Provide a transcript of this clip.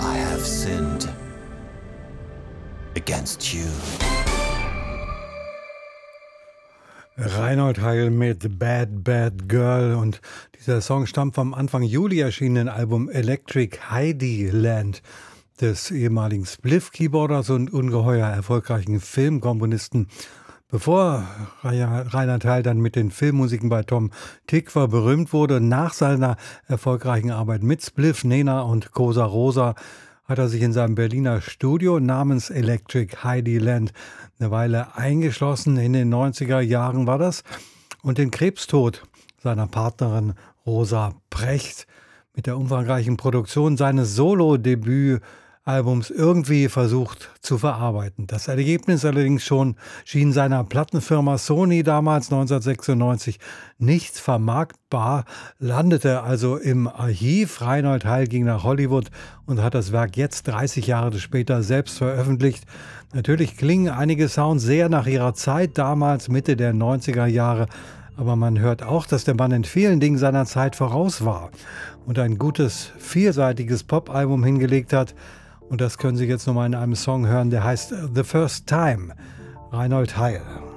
I have sinned against you. Reinhold Heil mit Bad Bad Girl, und dieser Song stammt vom Anfang Juli erschienenen Album Electric Heidi Land des ehemaligen Spliff-Keyboarders und ungeheuer erfolgreichen Filmkomponisten. Bevor Reinhold Heil dann mit den Filmmusiken bei Tom Tykwer berühmt wurde, nach seiner erfolgreichen Arbeit mit Spliff, Nena und Cosa Rosa, hat er sich in seinem Berliner Studio namens Electric Heidi Land eine Weile eingeschlossen. In den 90er Jahren war das. Und den Krebstod seiner Partnerin Rosa Precht mit der umfangreichen Produktion seines Solo-Debütalbums irgendwie versucht zu verarbeiten. Das Ergebnis allerdings schien seiner Plattenfirma Sony damals 1996 nicht vermarktbar, landete also im Archiv. Reinhold Heil ging nach Hollywood und hat das Werk jetzt 30 Jahre später selbst veröffentlicht. Natürlich klingen einige Sounds sehr nach ihrer Zeit, damals Mitte der 90er Jahre, aber man hört auch, dass der Mann in vielen Dingen seiner Zeit voraus war und ein gutes, vielseitiges Pop-Album hingelegt hat. Und das können Sie jetzt nochmal in einem Song hören, der heißt The First Time. Reinhold Heil.